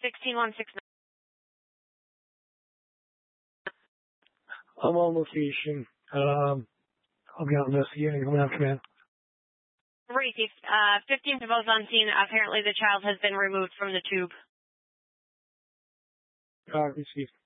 16169. I'm on location. I'll be on investigating. Coming after man. Receive. 15 devotes on scene. Apparently the child has been removed from the tube. Received.